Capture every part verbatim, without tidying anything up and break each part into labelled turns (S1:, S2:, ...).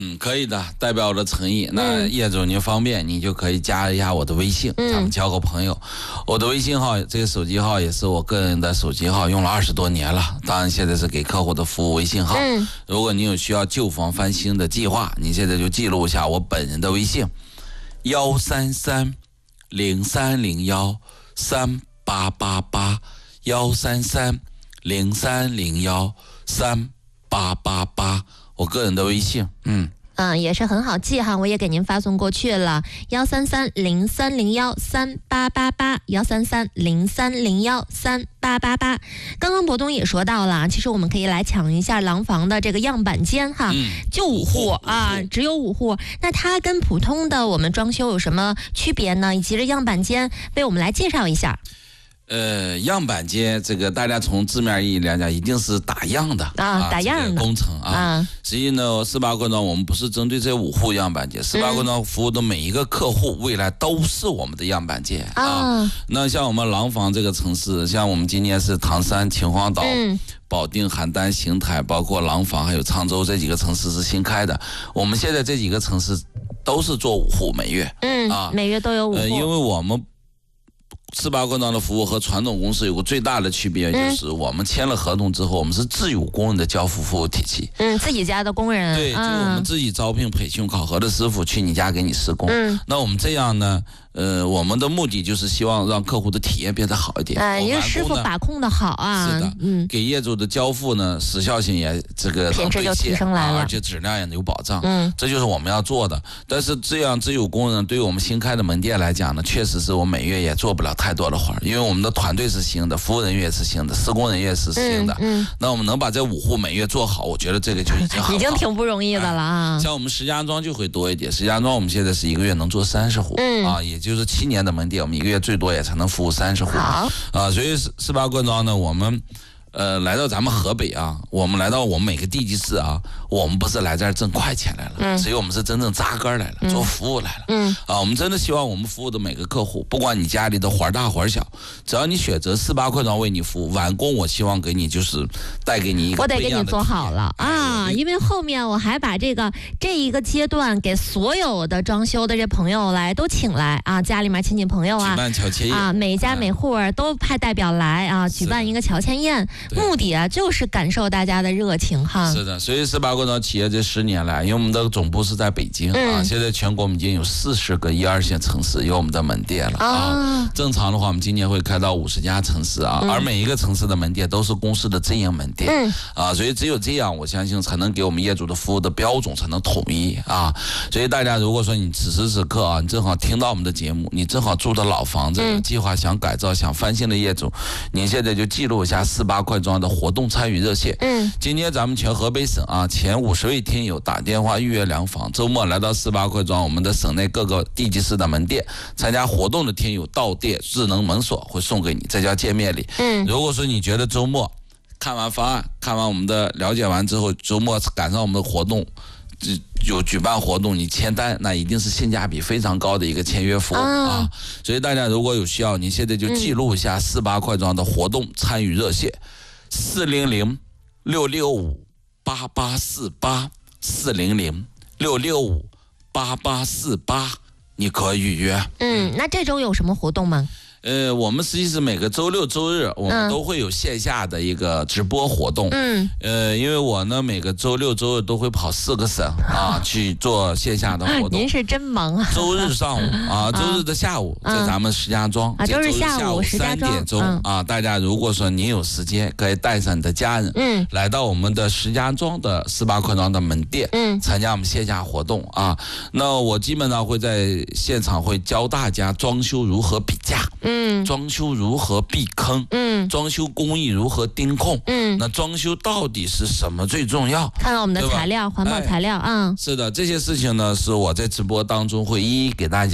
S1: 嗯，可以的，代表我的诚意。那业主您方便，你就可以加一下我的微信，嗯、咱们交个朋友。我的微信号，这个手机号也是我个人的手机号，用了二十多年了。当然，现在是给客户的服务微信号。嗯、如果你有需要旧房翻新的计划，你现在就记录一下我本人的微信：幺三三零三零幺三八八八，幺三三零三零幺三八八八。我个人的微信，嗯
S2: 嗯，也是很好记哈，我也给您发送过去了，幺三三零三零幺三八八八，幺三三零三零幺三八八八。刚刚博东也说到了，其实我们可以来抢一下廊坊的这个样板间哈，嗯、就五户啊，只有五户。那它跟普通的我们装修有什么区别呢？以及这样板间为我们来介绍一下。
S1: 呃，样板间这个大家从字面意义来讲，一定是打样的
S2: 啊，啊打样的、这个、
S1: 工程啊。啊实际呢，四八冠庄我们不是针对这五户样板间，四八冠庄服务的每一个客户，未来都是我们的样板间、嗯、啊。那像我们廊坊这个城市，像我们今年是唐山、秦皇岛、嗯、保定、邯郸、邢台，包括廊坊还有沧州这几个城市是新开的。我们现在这几个城市都是做五户每月，
S2: 嗯啊，每月都有五户。呃，
S1: 因为我们四八冠庄的服务和传统公司有个最大的区别，就是我们签了合同之后，我们是自有工人的交付服务体系。
S2: 嗯，自己家的工人。
S1: 对，就我们自己招聘、培训、考核的师傅去你家给你施工。嗯，那我们这样呢？呃，我们的目的就是希望让客户的体验变得好一点。
S2: 哎、呃，因为师傅把控的好啊。
S1: 是的，嗯，给业主的交付呢，时效性也这个
S2: 品质就提升来了、啊，
S1: 而且质量也有保障。嗯，这就是我们要做的。但是这样自有工人对于我们新开的门店来讲呢，确实是我每月也做不了太多的活，因为我们的团队是新的，服务人员是新的，施工人员是新的。嗯，嗯那我们能把这五户每月做好，我觉得这个就已经很好，
S2: 已经挺不容易的了啊。
S1: 哎、像我们石家庄就会多一点，石家庄我们现在是一个月能做三十户，嗯啊，也就是七年的门。门店我们一个月最多也才能服务三十户啊，所以四八冠庄呢，我们呃来到咱们河北啊，我们来到我们每个地级市啊，我们不是来这儿挣快钱来了，嗯，所以我们是真正扎根来了，嗯、做服务来了，嗯啊，我们真的希望我们服务的每个客户，不管你家里的活大活小，只要你选择四八冠庄为你服务，完工我希望给你就是带给你一个
S2: 我得给你做好了啊，因为后面我还把这个这一个阶段给所有的装修的这朋友来都请来啊，家里面亲戚朋友啊，
S1: 举办乔迁宴
S2: 啊，每家每户都派代表来啊，举办一个乔迁宴。目的啊，就是感受大家的热情哈。
S1: 是的，所以四八冠庄企业这十年来，因为我们的总部是在北京、嗯、啊，现在全国我们已经有四十个一二线城市有我们的门店了啊。啊正常的话，我们今年会开到五十家城市啊、嗯，而每一个城市的门店都是公司的直营门店、嗯、啊，所以只有这样，我相信才能给我们业主的服务的标准才能统一啊。所以大家如果说你此时此刻啊，你正好听到我们的节目，你正好住的老房子，嗯、计划想改造、想翻新的业主，您现在就记录一下四八冠庄的活动参与热线。嗯，今天咱们全河北省啊前五十位听友打电话预约两房，周末来到四八冠庄我们的省内各个地级市的门店参加活动的听友到店智能门锁会送给你，这叫见面礼。嗯，如果说你觉得周末看完方案，看完我们的了解完之后，周末赶上我们的活动。有举办活动，你签单，那一定是性价比非常高的一个签约服务、哦、啊！所以大家如果有需要，你现在就记录一下四八冠庄的活动参与热线：四零零六六五八八四八，四零零六六五八八四八，你可以预约。
S2: 嗯，那这周有什么活动吗？
S1: 呃，我们实际是每个周六周日我们都会有线下的一个直播活动。嗯，呃，因为我呢每个周六周日都会跑四个省啊去做线下的活动。
S2: 您是真忙啊！
S1: 周日上午啊，周日的下午在咱们石家庄。
S2: 啊，周日下午
S1: 三点钟啊，大家如果说您有时间，可以带上你的家人，嗯，来到我们的石家庄的四八冠庄的门店，嗯，参加我们线下活动啊。那我基本上会在现场会教大家装修如何比价。嗯，装修如何避坑？嗯，装修工艺如何盯控？嗯，那装修到底是什么最重要？
S2: 看看我们的材料，环保材料啊、
S1: 哎。是的，这些事情呢，是我在直播当中会一一给大家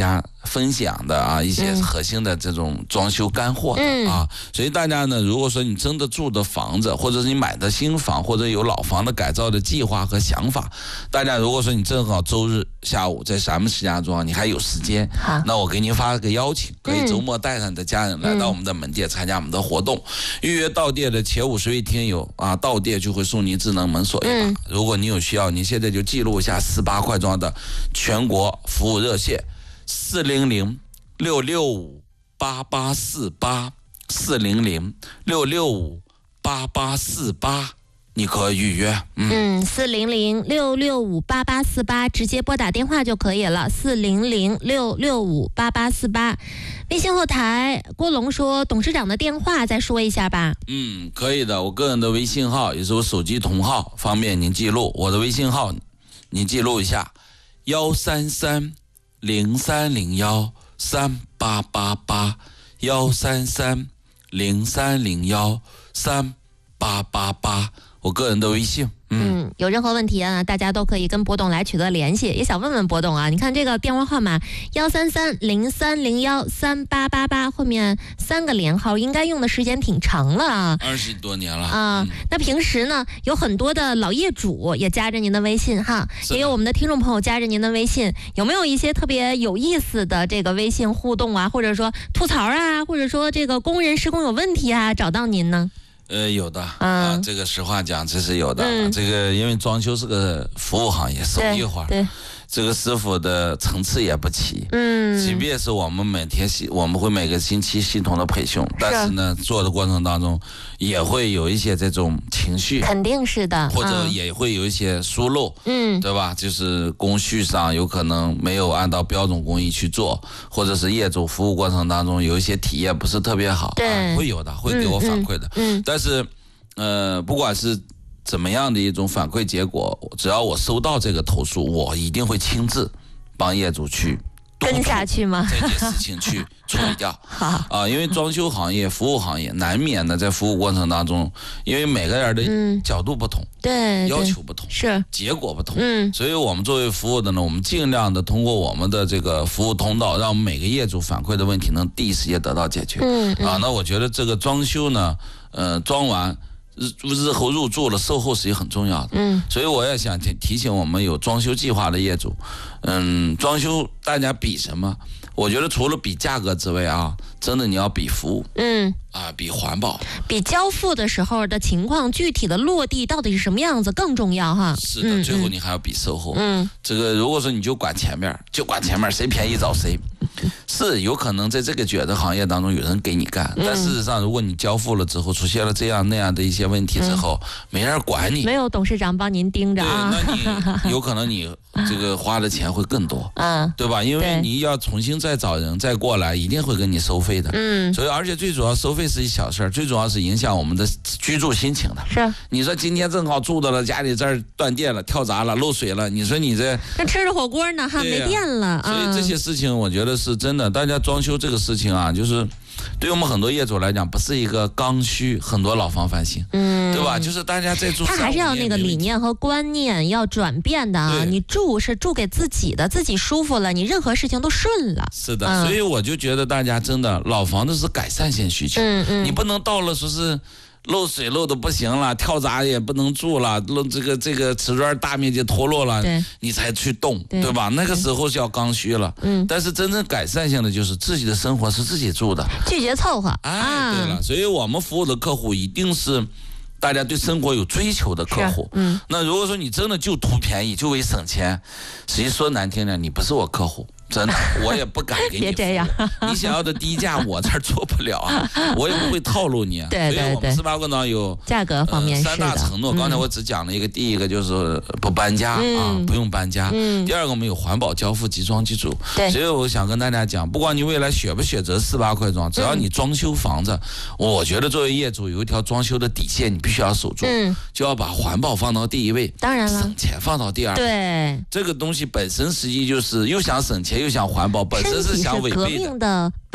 S1: 分享的啊一些核心的这种装修干货的、
S2: 嗯、
S1: 啊，所以大家呢，如果说你真的住的房子，或者是你买的新房，或者有老房的改造的计划和想法，大家如果说你正好周日下午在咱们石家庄，你还有时间，那我给您发个邀请，可以周末带上你的家人来到我们的门店参加我们的活动，预约到店的前五十位听友啊，到店就会送您智能门锁一把、嗯。如果你有需要，你现在就记录一下四八快装的全国服务热线。四零零六六五八八四八，四零零六六五八八四八，你可以预约。
S2: 嗯，四零零六六五八八四八，直接拨打电话就可以了。四零零六六五八八四八，微信后台郭龙说董事长的电话再说一下吧。
S1: 嗯，可以的，我个人的微信号也是我手机同号，方便您记录。我的微信号您记录一下：幺三三。零三零幺三八八八，幺三三零三零幺三八八八，我个人的微信。
S2: 嗯, 嗯，有任何问题啊，大家都可以跟博董来取得联系。也想问问博董啊，你看这个电话号码幺三三零三零幺三八八八，后面三个连号，应该用的时间挺长了啊，
S1: 二十多年了
S2: 啊、嗯。那平时呢，有很多的老业主也加着您的微信哈，也有我们的听众朋友加着您的微信，有没有一些特别有意思的这个微信互动啊，或者说吐槽啊，或者说这个工人施工有问题啊，找到您呢？
S1: 呃，有的、嗯、啊，这个实话讲，这是有的、嗯。这个因为装修是个服务行业，手艺活，
S2: 对，
S1: 这个师傅的层次也不齐。
S2: 嗯，
S1: 即便是我们每天系，我们会每个星期系统的培训，但是呢，做的过程当中也会有一些这种情绪，
S2: 肯定是的，
S1: 或者也会有一些疏漏，
S2: 嗯，
S1: 对吧？就是工序上有可能没有按照标准工艺去做，或者是业主服务过程当中有一些体验不是特别好，
S2: 对，
S1: 啊、会有的，会给我反馈的，
S2: 嗯，嗯
S1: 但是，呃，不管是怎么样的一种反馈结果，只要我收到这个投诉，我一定会亲自帮业主去
S2: 跟下去吗？
S1: 这件事情去处理掉。
S2: 好
S1: 啊，因为装修行业、服务行业难免的在服务过程当中，因为每个人的角度不同，
S2: 嗯、对，
S1: 要求不同，
S2: 是
S1: 结果不同，
S2: 嗯，
S1: 所以我们作为服务的呢，我们尽量的通过我们的这个服务通道，让每个业主反馈的问题能第一时间得到解决。
S2: 嗯，嗯
S1: 啊，那我觉得这个装修呢，呃，装完。日日后入住了，售后是也很重要的。
S2: 嗯，
S1: 所以我也想提提醒我们有装修计划的业主，嗯，装修大家比什么？我觉得除了比价格之外啊，真的你要比服务，
S2: 嗯，
S1: 啊，比环保，
S2: 比交付的时候的情况，具体的落地到底是什么样子更重要哈。
S1: 是的，嗯、最后你还要比售后。
S2: 嗯，
S1: 这个如果说你就管前面，就管前面，谁便宜找谁。是有可能在这个卷的行业当中有人给你干，
S2: 嗯、
S1: 但事实上，如果你交付了之后出现了这样那样的一些问题之后，嗯、没人管你，
S2: 没有董事长帮您盯着啊，
S1: 对，那你有可能你这个花的钱会更多，
S2: 嗯，
S1: 对吧？因为你要重新再找人再过来，一定会跟你收费的，
S2: 嗯，
S1: 所以而且最主要收费是一小事儿，最主要是影响我们的居住心情的。
S2: 是，
S1: 你说今天正好住到了家里这儿断电了、跳闸了、漏水了，你说你这
S2: 那吃着火锅呢哈，没电了，
S1: 所以这些事情我觉得是真的，大家装修这个事情啊，就是对我们很多业主来讲，不是一个刚需，很多老房翻新，
S2: 嗯，
S1: 对吧？就是大家在住，
S2: 他还是要那个理念和观念要转变的啊。你住是住给自己的，自己舒服了，你任何事情都顺了。
S1: 是的，嗯、所以我就觉得大家真的老房子是改善性需求，
S2: 嗯嗯，
S1: 你不能到了说是。漏水漏的不行了，跳闸也不能住了，漏这个这个瓷砖大面积脱落了，你才去动， 对, 对吧？那个时候是要刚需了。
S2: 嗯，
S1: 但是真正改善性的就是自己的生活是自己住的，
S2: 拒绝凑合。
S1: 哎，对了，所以我们服务的客户一定是大家对生活有追求的客户。
S2: 嗯，
S1: 那如果说你真的就图便宜，就为省钱，实际说难听点，你不是我客户。真的，我也不敢给你。
S2: 别这样，
S1: 你想要的低价，我这儿做不了啊，我也不会套路你。
S2: 对对对，
S1: 所以我们四八棍长有
S2: 价格方面、呃、
S1: 三大承诺。刚才我只讲了一个，嗯、第一个就是不搬家、嗯、啊，不用搬家。
S2: 嗯、
S1: 第二个我们有环保交付即装即住。
S2: 对。
S1: 所以我想跟大家讲，不管你未来选不选择四八块装，只要你装修房子，嗯、我觉得作为业主有一条装修的底线，你必须要守住，
S2: 嗯、
S1: 就要把环保放到第一位，
S2: 当然了，
S1: 省钱放到第二位。
S2: 对。
S1: 这个东西本身实际就是又想省钱又想环保。
S2: 身体是革命的本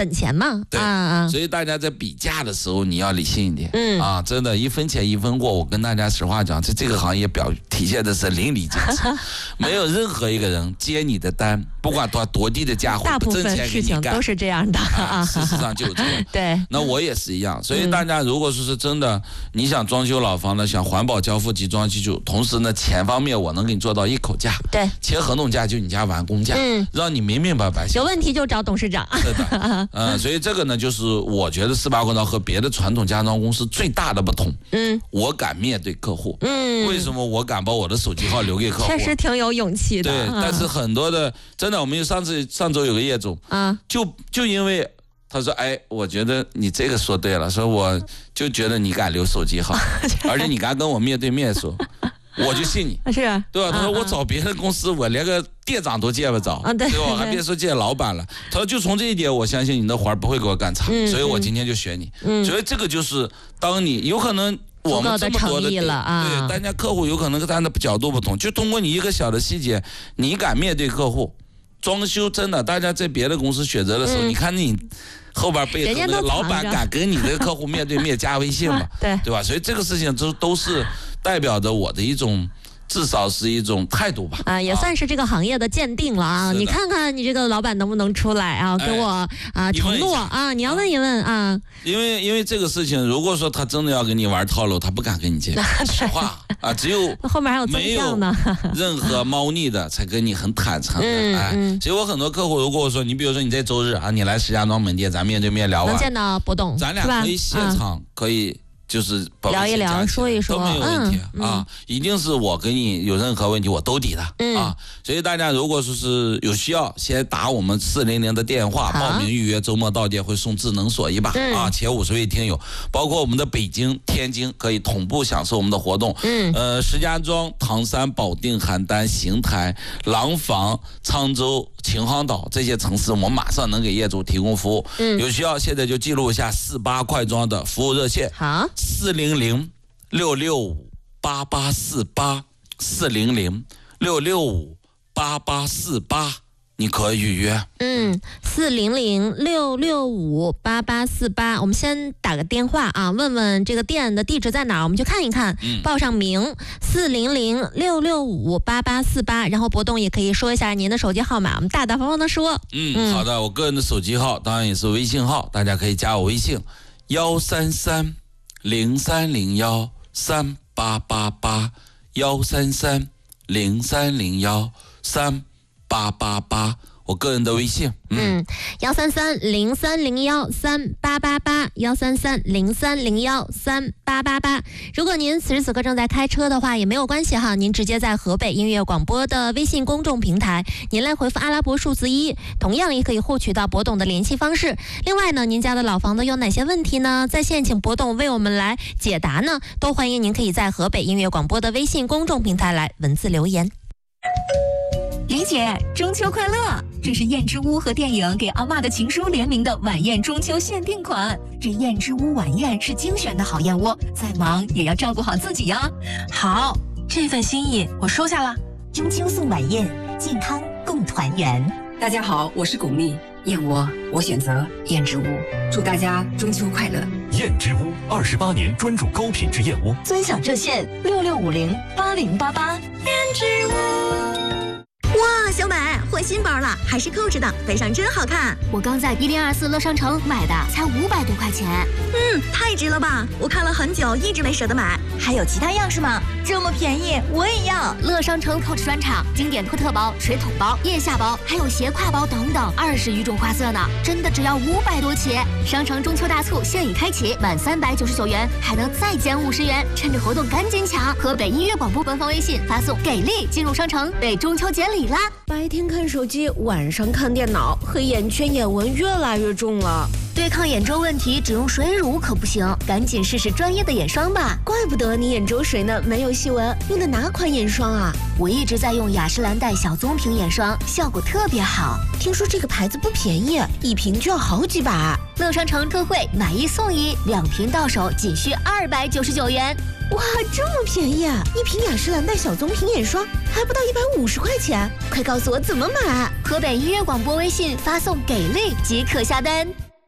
S2: 本钱嘛。
S1: 对
S2: 啊，
S1: 所以大家在比价的时候你要理性一点。
S2: 嗯
S1: 啊，真的，一分钱一分货。我跟大家实话讲，在这个行业表体现的是淋漓尽致，没有任何一个人接你的单，不管多多低的价，
S2: 大部分事情都是这样的
S1: 啊。事实上就这样。
S2: 对，
S1: 那我也是一样。所以大家如果说是真的，你想装修老房呢，想环保交付集装基础，同时呢，钱方面我能给你做到一口价，
S2: 对，
S1: 签合同价就你家完工价，嗯，让你明明白白。
S2: 有问题就找董事长。
S1: 是的，嗯，所以这个呢，就是我觉得四八快刀和别的传统家装公司最大的不同。嗯，我敢面对客户。嗯，为什么我敢把我的手机号留给客户？
S2: 确实挺有勇气的。
S1: 对，嗯、但是很多的真的，我们有上次上周有个业主啊，就就因为他说，哎，我觉得你这个说对了，说我就觉得你敢留手机号，而且你敢跟我面对面说。我就信你，
S2: 是，
S1: 对吧？他说我找别的公司，我连个店长都见不着，
S2: 啊、对,
S1: 对吧？还别说见老板了。他说就从这一点，我相信你的活儿不会给我干差，嗯、所以我今天就选你。嗯、所以这个就是当你有可能我们这么多的点，
S2: 啊、
S1: 对，大家客户有可能站的角度不同，就通过你一个小的细节，你敢面对客户，装修真的，大家在别的公司选择的时候，嗯、你看你。后边背后的老板敢跟你的客户面对面加微信嘛？
S2: 对
S1: 对吧？所以这个事情都都是代表着我的一种，至少是一种态度吧。
S2: 啊，也算是这个行业的鉴定了啊！你看看你这个老板能不能出来啊？给我啊承诺啊！你要问一问啊。
S1: 因为因为这个事情，如果说他真的要跟你玩套路，他不敢跟你见面。实话啊，只有
S2: 后面还有
S1: 没有任何猫腻的，才跟你很坦诚的。
S2: 嗯、
S1: 哎，
S2: 嗯
S1: 所以我很多客户，如果我说你比如说你在周日啊，你来石家庄门店，咱面对面聊完，
S2: 能见到博董，
S1: 咱俩可以现场、嗯、可以。就是
S2: 聊一聊，说一说
S1: 都没有问题、
S2: 嗯、
S1: 啊！一定是我跟你有任何问题，我兜底的、嗯、啊！所以大家如果说是有需要，先打我们四零零的电话报名预约，周末到店会送智能锁一把、嗯、啊！前五十位听友，包括我们的北京、天津可以同步享受我们的活动。嗯，呃，石家庄、唐山、保定、邯郸、邢台、廊坊、沧州、秦皇岛这些城市，我们马上能给业主提供服务。嗯，有需要现在就记录一下四八快装的服务热线。
S2: 好。
S1: 四零零六六五八八四八，四零零六六五八八四八，你可以预约。
S2: 嗯，四零零六六五八八四八，我们先打个电话啊，问问这个店的地址在哪儿，我们去看一看，嗯、报上名。四零零六六五八八四八，然后博董也可以说一下您的手机号码，我们大大方方的说。
S1: 嗯，嗯好的，我个人的手机号当然也是微信号，大家可以加我微信幺三三。零三零幺三八八八幺三三零三零幺三八八八，我个人的微信，
S2: 嗯，幺三三零三零幺三八八八，幺三三零三零幺三八八八。如果您此时此刻正在开车的话，也没有关系哈，您直接在河北音乐广播的微信公众平台，您来回复阿拉伯数字一，同样也可以获取到博董的联系方式。另外呢，您家的老房子有哪些问题呢？在线请博董为我们来解答呢，都欢迎您可以在河北音乐广播的微信公众平台来文字留言。
S3: 李姐，中秋快乐！这是燕之屋和电影给阿嬷的情书联名的晚宴中秋限定款。这燕之屋晚宴是精选的好燕窝，再忙也要照顾好自己呀。
S4: 好，这份心意我收下了。
S5: 中秋送晚宴，健康共团圆。
S6: 大家好，我是巩俐，燕窝我选择燕之屋，祝大家中秋快乐。
S7: 燕之屋二十八年专注高品质燕窝，
S5: 尊享热线六六五零八零八八。
S3: 燕之屋。
S8: 哇，小美换新包了，还是扣着的，背上真好看。
S9: 我刚在一零二四乐商城买的，才五百多块钱。
S8: 嗯，太值了吧！我看了很久，一直没舍得买。
S5: 还有其他样式吗？这么便宜，我也要。
S9: 乐商城 Coach 专场，经典托特包、水桶包、腋下包，还有斜挎包等等，二十余种花色呢，真的只要五百多起。商城中秋大促现已开启，满三百九十九元还能再减五十元，趁着活动赶紧抢！河北音乐广播官方微信发送“给力”进入商城，为中秋节礼啦！
S10: 白天看手机，晚上看电脑，黑眼圈、眼纹越来越重了。
S9: 对抗眼周问题，只用水乳可不行，赶紧试试专业的眼霜吧。
S10: 怪不得你眼周水呢没有细纹，用的哪款眼霜啊？
S9: 我一直在用雅诗兰黛小棕瓶眼霜，效果特别好。
S10: 听说这个牌子不便宜，一瓶就要好几百。
S9: 乐商城特惠，买一送一，两瓶到手仅需二百九十九元。
S10: 哇，这么便宜啊！一瓶雅诗兰黛小棕瓶眼霜还不到一百五十块钱，快告诉我怎么买！
S9: 河北音乐广播微信发送“给力”即可下单。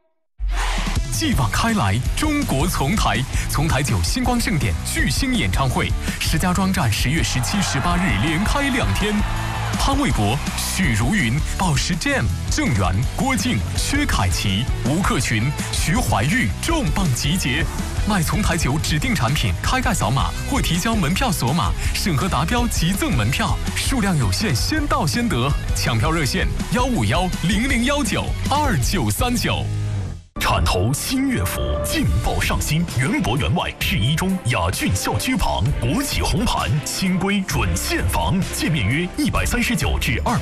S11: 继往开来，中国丛台，丛台酒星光盛典巨星演唱会，石家庄站十月十七、十八日连开两天。潘玮柏、许茹芸、宝石 Jam、郑源、郭靖、薛凯琪、吴克群、徐怀钰重磅集结。买丛台酒指定产品，开盖扫码或提交门票锁码，审核达标即赠门票，数量有限，先到先得。抢票热线：幺五幺零零幺九二九三九。
S7: 产投新乐府劲爆上新，园博园外市一中雅骏校区旁，国企红盘新规准现房，建面约一百三十九至二。